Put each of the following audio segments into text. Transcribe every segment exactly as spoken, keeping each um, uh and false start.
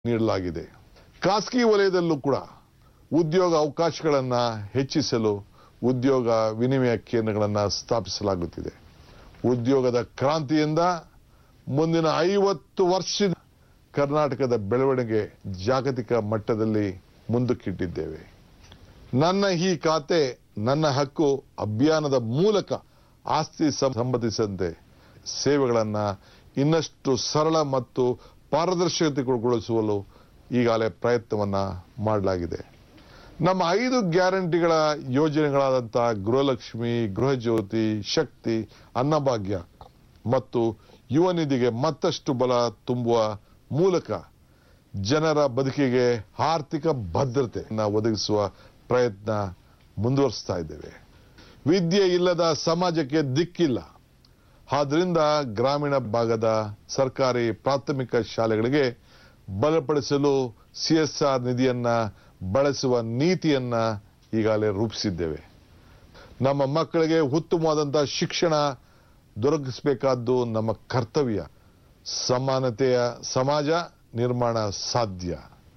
ನೀಡಲಾಗಿದೆ. ಖಾಸಗಿ ವಲಯದಲ್ಲೂ ಕೂಡ ಉದ್ಯೋಗ ಅವಕಾಶಗಳನ್ನು ಹೆಚ್ಚಿಸಲು ಉದ್ಯೋಗ ವಿನಿಮಯ ಕೇಂದ್ರಗಳನ್ನು ಸ್ಥಾಪಿಸಲಾಗುತ್ತಿದೆ. ಉದ್ಯೋಗದ ಕ್ರಾಂತಿಯಿಂದ ಮುಂದಿನ ಐವತ್ತು ವರ್ಷದ ಕರ್ನಾಟಕದ ಬೆಳವಣಿಗೆ ಜಾಗತಿಕ ಮಟ್ಟದಲ್ಲಿ ಮುಂದಕ್ಕಿಟ್ಟಿದ್ದೇವೆ. ನನ್ನ ಈ ಖಾತೆ ನನ್ನ ಹಕ್ಕು ಅಭಿಯಾನದ ಮೂಲಕ ಆಸ್ತಿ ಸಂಬಂಧಿಸಿದಂತೆ ಸೇವೆಗಳನ್ನು ಇನ್ನಷ್ಟು ಸರಳ ಮತ್ತು ಪಾರದರ್ಶಕತೆಗೊಳಿಸಲು ಈಗಾಗಲೇ ಪ್ರಯತ್ನವನ್ನು ಮಾಡಲಾಗಿದೆ. ನಮ್ಮ ಐದು ಗ್ಯಾರಂಟಿಗಳ ಯೋಜನೆಗಳಾದಂತಹ ಗೃಹಲಕ್ಷ್ಮಿ, ಗೃಹಜ್ಯೋತಿ, ಶಕ್ತಿ, ಅನ್ನಭಾಗ್ಯ ಮತ್ತು ಯುವ ನಿಧಿಗೆ ಮತ್ತಷ್ಟು ಬಲ ತುಂಬುವ ಮೂಲಕ ಜನರ ಬದುಕಿಗೆ ಆರ್ಥಿಕ ಭದ್ರತೆಯನ್ನು ಒದಗಿಸುವ ಪ್ರಯತ್ನ ಮುಂದುವರಿಸ್ತಾ ಇದ್ದೇವೆ. ವಿದ್ಯೆ ಇಲ್ಲದ ಸಮಾಜಕ್ಕೆ ದಿಕ್ಕಿಲ್ಲ. ಆದ್ದರಿಂದ ಗ್ರಾಮೀಣ ಭಾಗದ ಸರ್ಕಾರಿ ಪ್ರಾಥಮಿಕ ಶಾಲೆಗಳಿಗೆ ಬಲಪಡಿಸಲು ಸಿಎಸ್ಆರ್ ನಿಧಿಯನ್ನ ಬಳಸುವ ನೀತಿಯನ್ನ ಈಗಾಗಲೇ ರೂಪಿಸಿದ್ದೇವೆ. ನಮ್ಮ ಮಕ್ಕಳಿಗೆ ಉತ್ತಮವಾದಂತಹ ಶಿಕ್ಷಣ ದೊರಕಿಸಬೇಕಾದ್ದು ನಮ್ಮ ಕರ್ತವ್ಯ. ಸಮಾನತೆಯ ಸಮಾಜ ನಿರ್ಮಾಣ ಸಾಧ್ಯ.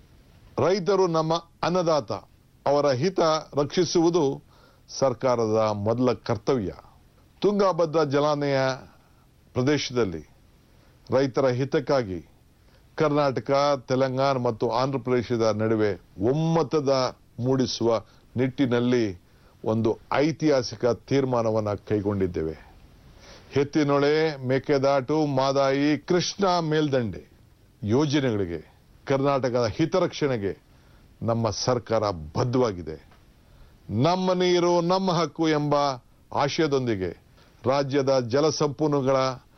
ರೈತರು ನಮ್ಮ ಅನ್ನದಾತ. ಅವರ ಹಿತ ರಕ್ಷಿಸುವುದು ಸರ್ಕಾರದ ಮೊದಲ ಕರ್ತವ್ಯ. ತುಂಗಭದ್ರಾ ಜಲಾನಯ ಪ್ರದೇಶದಲ್ಲಿ ರೈತರ ಹಿತಕ್ಕಾಗಿ ಕರ್ನಾಟಕ, ತೆಲಂಗಾಣ ಮತ್ತು ಆಂಧ್ರ ಪ್ರದೇಶದ ನಡುವೆ ಒಮ್ಮತದ ಮೂಡಿಸುವ ನಿಟ್ಟಿನಲ್ಲಿ ಒಂದು ಐತಿಹಾಸಿಕ ತೀರ್ಮಾನವನ್ನು ಕೈಗೊಂಡಿದ್ದೇವೆ. ಎತ್ತಿನೊಳೆ, ಮೇಕೆದಾಟು, ಮಾದಾಯಿ, ಕೃಷ್ಣಾ ಮೇಲ್ದಂಡೆ ಯೋಜನೆಗಳಿಗೆ ಕರ್ನಾಟಕದ ಹಿತರಕ್ಷಣೆಗೆ ನಮ್ಮ ಸರ್ಕಾರ ಬದ್ಧವಾಗಿದೆ. ನಮ್ಮ ನೀರು ನಮ್ಮ ಹಕ್ಕು ಎಂಬ ಆಶಯದೊಂದಿಗೆ ರಾಜ್ಯದ ಜಲಸಂಪನ್ಮೂಲಗಳ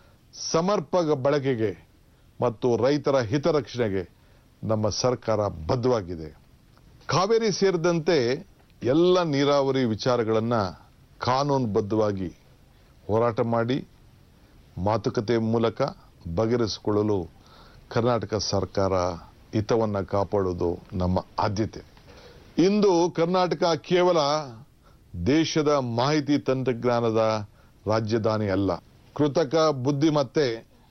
ಸಮರ್ಪಕ ಬಳಕೆಗೆ ಮತ್ತು ರೈತರ ಹಿತರಕ್ಷಣೆಗೆ ನಮ್ಮ ಸರ್ಕಾರ ಬದ್ಧವಾಗಿದೆ. ಕಾವೇರಿ ಸೇರಿದಂತೆ ಎಲ್ಲ ನೀರಾವರಿ ವಿಚಾರಗಳನ್ನು ಕಾನೂನುಬದ್ಧವಾಗಿ ಹೋರಾಟ ಮಾಡಿ ಮಾತುಕತೆ ಮೂಲಕ ಬಗೆಹರಿಸಿಕೊಳ್ಳಲು ಕರ್ನಾಟಕ ಸರ್ಕಾರ ಹಿತವನ್ನು ಕಾಪಾಡುವುದು ನಮ್ಮ ಆದ್ಯತೆ. ಇಂದು ಕರ್ನಾಟಕ ಕೇವಲ ದೇಶದ ಮಾಹಿತಿ ತಂತ್ರಜ್ಞಾನದ ರಾಜಧಾನಿ ಅಲ್ಲ. ಕೃತಕ ಬುದ್ಧಿಮತ್ತೆ,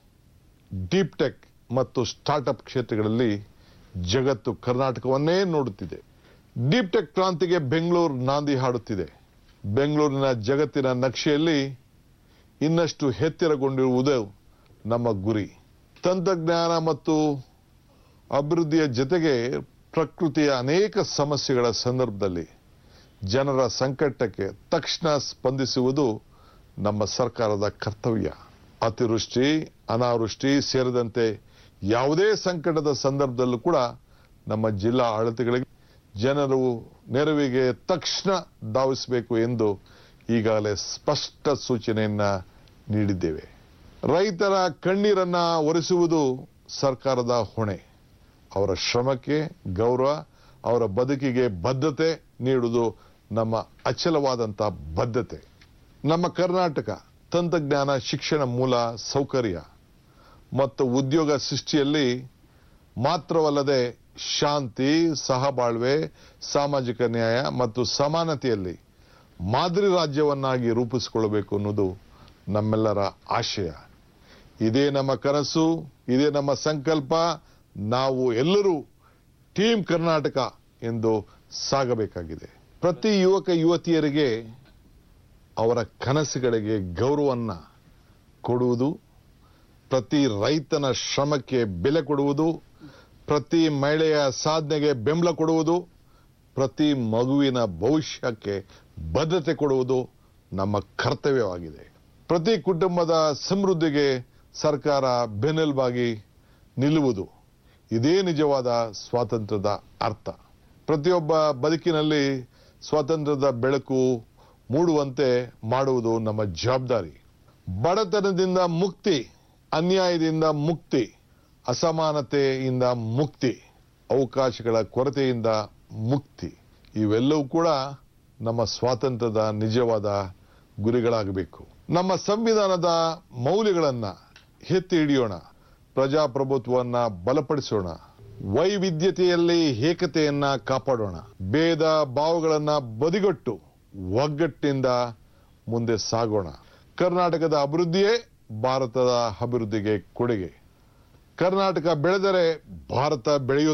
ಡೀಪ್ ಟೆಕ್ ಮತ್ತು ಸ್ಟಾರ್ಟ್ಅಪ್ ಕ್ಷೇತ್ರಗಳಲ್ಲಿ ಜಗತ್ತು ಕರ್ನಾಟಕವನ್ನೇ ನೋಡುತ್ತಿದೆ. ಡೀಪ್ ಟೆಕ್ ಕ್ರಾಂತಿಗೆ ಬೆಂಗಳೂರು ನಾಂದಿ ಹಾಡುತ್ತಿದೆ. ಬೆಂಗಳೂರಿನ ಜಗತ್ತಿನ ನಕ್ಷೆಯಲ್ಲಿ ಇನ್ನಷ್ಟು ಎತ್ತರಗೊಂಡಿರುವುದು ನಮ್ಮ ಗುರಿ. ತಂತ್ರಜ್ಞಾನ ಮತ್ತು ಅಭಿವೃದ್ಧಿಯ ಜೊತೆಗೆ ಪ್ರಕೃತಿಯ ಅನೇಕ ಸಮಸ್ಯೆಗಳ ಸಂದರ್ಭದಲ್ಲಿ ಜನರ ಸಂಕಟಕ್ಕೆ ತಕ್ಷಣ ಸ್ಪಂದಿಸುವುದು ನಮ್ಮ ಸರ್ಕಾರದ ಕರ್ತವ್ಯ. ಅತಿವೃಷ್ಟಿ, ಅನಾವೃಷ್ಟಿ ಸೇರಿದಂತೆ ಯಾವುದೇ ಸಂಕಟದ ಸಂದರ್ಭದಲ್ಲೂ ಕೂಡ ನಮ್ಮ ಜಿಲ್ಲಾ ಆಡಳಿತಗಳಿಗೆ ಜನರು ನೆರವಿಗೆ ತಕ್ಷಣ ಧಾವಿಸಬೇಕು ಎಂದು ಈಗಾಗಲೇ ಸ್ಪಷ್ಟ ಸೂಚನೆಯನ್ನ ನೀಡಿದ್ದೇವೆ. ರೈತರ ಕಣ್ಣೀರನ್ನ ಒರೆಸುವುದು ಸರ್ಕಾರದ ಹೊಣೆ. ಅವರ ಶ್ರಮಕ್ಕೆ ಗೌರವ, ಅವರ ಬದುಕಿಗೆ ಬದ್ಧತೆ ನೀಡುವುದು ನಮ್ಮ ಅಚಲವಾದಂತಹ ಬದ್ಧತೆ. ನಮ್ಮ ಕರ್ನಾಟಕ ತಂತ್ರಜ್ಞಾನ, ಶಿಕ್ಷಣ, ಮೂಲ ಸೌಕರ್ಯ ಮತ್ತು ಉದ್ಯೋಗ ಸೃಷ್ಟಿಯಲ್ಲಿ ಮಾತ್ರವಲ್ಲದೆ ಶಾಂತಿ, ಸಹಬಾಳ್ವೆ, ಸಾಮಾಜಿಕ ನ್ಯಾಯ ಮತ್ತು ಸಮಾನತೆಯಲ್ಲಿ ಮಾದರಿ ರಾಜ್ಯವನ್ನಾಗಿ ರೂಪಿಸಿಕೊಳ್ಳಬೇಕು ಅನ್ನೋದು ನಮ್ಮೆಲ್ಲರ ಆಶಯ. ಇದೇ ನಮ್ಮ ಕನಸು, ಇದೇ ನಮ್ಮ ಸಂಕಲ್ಪ. ನಾವು ಎಲ್ಲರೂ ಟೀಮ್ ಕರ್ನಾಟಕ ಎಂದು ಸಾಗಬೇಕಾಗಿದೆ. ಪ್ರತಿ ಯುವಕ ಯುವತಿಯರಿಗೆ ಅವರ ಕನಸುಗಳಿಗೆ ಗೌರವವನ್ನ ಕೊಡುವುದು, ಪ್ರತಿ ರೈತನ ಶ್ರಮಕ್ಕೆ ಬೆಲೆ ಕೊಡುವುದು, ಪ್ರತಿ ಮಹಿಳೆಯ ಸಾಧನೆಗೆ ಬೆಂಬಲ ಕೊಡುವುದು, ಪ್ರತಿ ಮಗುವಿನ ಭವಿಷ್ಯಕ್ಕೆ ಬದ್ಧತೆ ಕೊಡುವುದು ನಮ್ಮ ಕರ್ತವ್ಯವಾಗಿದೆ. ಪ್ರತಿ ಕುಟುಂಬದ ಸಮೃದ್ಧಿಗೆ ಸರ್ಕಾರ ಬೆನ್ನೆಲುಬಾಗಿ ನಿಲ್ಲುವುದು, ಇದೇ ನಿಜವಾದ ಸ್ವಾತಂತ್ರ್ಯದ ಅರ್ಥ. ಪ್ರತಿಯೊಬ್ಬ ಬದುಕಿನಲ್ಲಿ ಸ್ವಾತಂತ್ರ್ಯದ ಬೆಳಕು ಮೂಡುವಂತೆ ಮಾಡುವುದು ನಮ್ಮ ಜವಾಬ್ದಾರಿ. ಬಡತನದಿಂದ ಮುಕ್ತಿ, ಅನ್ಯಾಯದಿಂದ ಮುಕ್ತಿ, ಅಸಮಾನತೆಯಿಂದ ಮುಕ್ತಿ, ಅವಕಾಶಗಳ ಕೊರತೆಯಿಂದ ಮುಕ್ತಿ, ಇವೆಲ್ಲವೂ ಕೂಡ ನಮ್ಮ ಸ್ವಾತಂತ್ರ್ಯದ ನಿಜವಾದ ಗುರಿಗಳಾಗಬೇಕು. ನಮ್ಮ ಸಂವಿಧಾನದ ಮೌಲ್ಯಗಳನ್ನು ಎತ್ತಿ ಹಿಡಿಯೋಣ. ಪ್ರಜಾಪ್ರಭುತ್ವವನ್ನು ಬಲಪಡಿಸೋಣ. ವೈವಿಧ್ಯತೆಯಲ್ಲಿ ಏಕತೆಯನ್ನ ಕಾಪಾಡೋಣ. ಭೇದ ಭಾವಗಳನ್ನ ಬದಿಗೊಟ್ಟು ಒಗ್ಗಟ್ಟಿನಿಂದ ಮುಂದೆ ಸಾಗೋಣ. ಕರ್ನಾಟಕದ ಅಭಿವೃದ್ಧಿಯೇ ಭಾರತದ ಅಭಿವೃದ್ಧಿಗೆ ಕೊಡುಗೆ. ಕರ್ನಾಟಕ ಬೆಳೆದರೆ ಭಾರತ ಬೆಳೆಯುತ್ತದೆ.